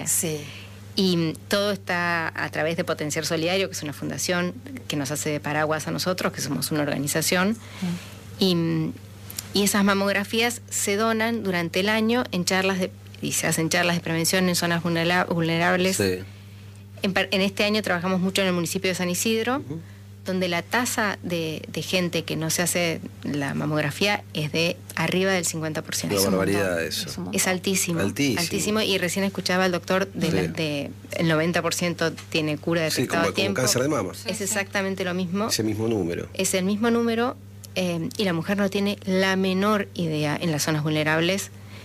Sí. Y todo está a través de Potenciar Solidario, que es una fundación que nos hace de paraguas a nosotros, que somos una organización. Y esas mamografías se donan durante el año y se hacen charlas de prevención en zonas vulnerables. Sí. En este año trabajamos mucho en el municipio de San Isidro, donde la tasa de gente que no se hace la mamografía es de arriba del 50%. Una barbaridad eso. Es altísimo. Altísimo. Y recién escuchaba al doctor el 90% tiene cura detectada a tiempo. Como cáncer de mama. Es exactamente lo mismo. Ese mismo número. Es el mismo número, y la mujer no tiene la menor idea en las zonas vulnerables.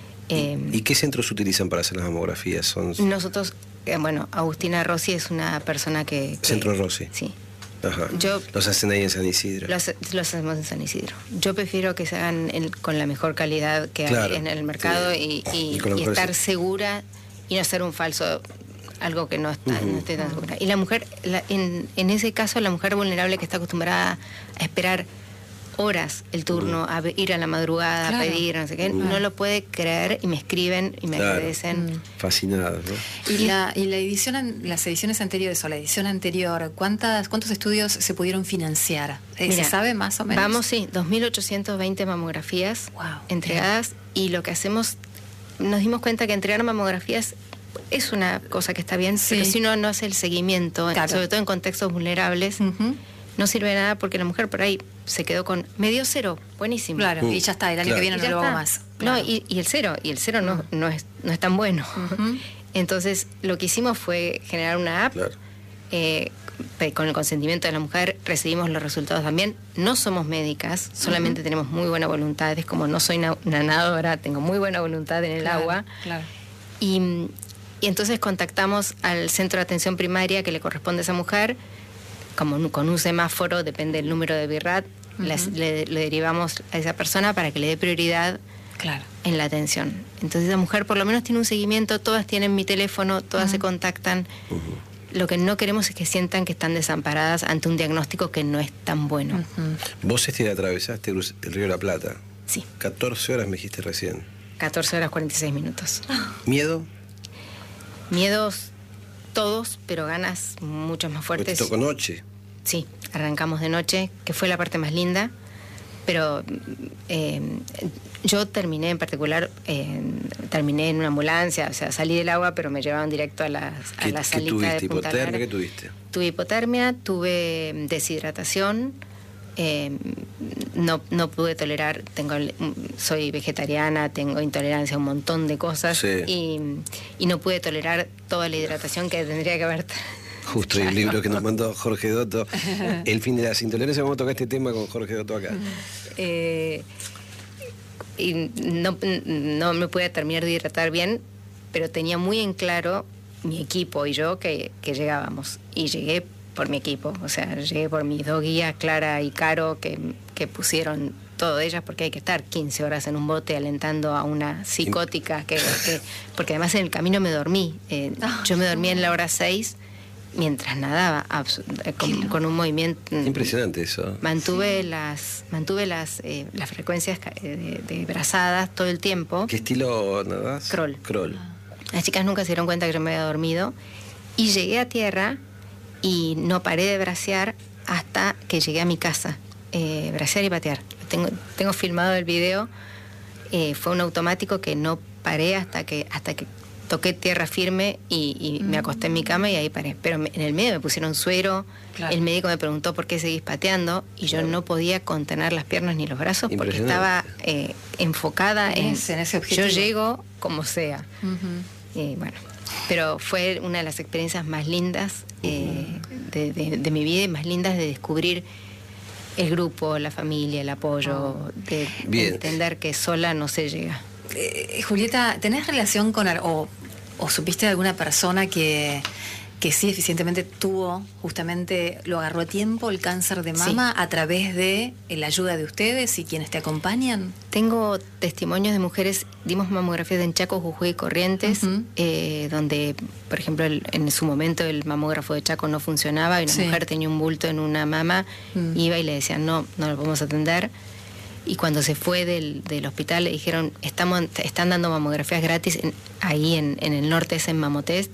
¿Y qué centros utilizan para hacer las mamografías? Nosotros, Agustina Rossi es una persona que... Centro Rossi. Sí. Ajá. Los hacen ahí en San Isidro. Los hacemos en San Isidro. Yo prefiero que se hagan con la mejor calidad que hay en el mercado, y estar segura y no hacer un falso, algo que no esté tan segura. Y la mujer, en ese caso, la mujer vulnerable que está acostumbrada a esperar horas el turno, a ir a la madrugada, a pedir, no sé qué, no lo puede creer, y me escriben y me agradecen. Fascinados, ¿no? Y las ediciones anteriores, o la edición anterior, ¿cuántos estudios se pudieron financiar? ¿Se sabe más o menos? Vamos, 2.820 mamografías entregadas, y lo que hacemos, nos dimos cuenta que entregar mamografías es una cosa que está bien, pero si uno no hace el seguimiento, sobre todo en contextos vulnerables, no sirve de nada, porque la mujer por ahí se quedó con medio cero, buenísimo. Claro, y ya está, el año que viene no lo hago más. Claro. No, y el cero no es tan bueno. Entonces, lo que hicimos fue generar una app, con el consentimiento de la mujer, recibimos los resultados también. No somos médicas, solamente tenemos muy buena voluntad, es como no soy una nadadora, tengo muy buena voluntad en el agua. Claro. Y entonces contactamos al centro de atención primaria que le corresponde a esa mujer, con un semáforo, depende del número de BIRAT, le derivamos a esa persona para que le dé prioridad en la atención. Entonces la mujer por lo menos tiene un seguimiento, todas tienen mi teléfono, todas se contactan. Lo que no queremos es que sientan que están desamparadas ante un diagnóstico que no es tan bueno. Vos atravesaste el Río de la Plata. Sí. 14 horas me dijiste recién. 14 horas 46 minutos. ¿Miedo? Miedos todos, pero ganas mucho más fuertes. ¿Te tocó noche? Sí, arrancamos de noche, que fue la parte más linda, pero yo terminé en particular, terminé en una ambulancia, o sea, salí del agua, pero me llevaban directo a la salita de Punta Lara. ¿Qué tuviste? Tuve hipotermia, tuve deshidratación, no pude tolerar, soy vegetariana, tengo intolerancia a un montón de cosas, y no pude tolerar toda la hidratación que tendría que haber. Justo el libro que nos mandó Jorge Dotto, El fin de las intolerancias. Vamos a tocar este tema con Jorge Dotto acá. Y no me pude terminar de hidratar bien, pero tenía muy en claro mi equipo y yo que llegábamos, y llegué por mi equipo, o sea, llegué por mis dos guías, Clara y Caro, que pusieron todo de ellas, porque hay que estar 15 horas en un bote alentando a una psicótica, porque además en el camino me dormí. Yo me dormí en la hora 6 mientras nadaba, con un movimiento... Impresionante eso. Mantuve las frecuencias de brazadas todo el tiempo. ¿Qué estilo nadás? Crawl. Las chicas nunca se dieron cuenta que yo me había dormido, y llegué a tierra y no paré de bracear hasta que llegué a mi casa. Bracear y patear. Tengo filmado el video. Fue un automático que no paré hasta que toqué tierra firme y me acosté en mi cama, y ahí paré. Pero en el medio me pusieron suero. El médico me preguntó por qué seguís pateando, y yo no podía contener las piernas ni los brazos, porque estaba enfocada en ese objetivo. Yo llego como sea. Bueno, pero fue una de las experiencias más lindas de mi vida, y más lindas de descubrir el grupo, la familia, el apoyo, de entender que sola no se llega. Julieta, ¿tenés relación con o supiste de alguna persona que sí eficientemente tuvo, justamente lo agarró a tiempo, el cáncer de mama, a través de la ayuda de ustedes y quienes te acompañan? Tengo testimonios de mujeres, dimos mamografías en Chaco, Jujuy y Corrientes, donde, por ejemplo, en su momento el mamógrafo de Chaco no funcionaba, y una mujer tenía un bulto en una mama, iba y le decían, no lo podemos atender. y cuando se fue del hospital le dijeron, están dando mamografías gratis ahí en el norte, es en Mamotés,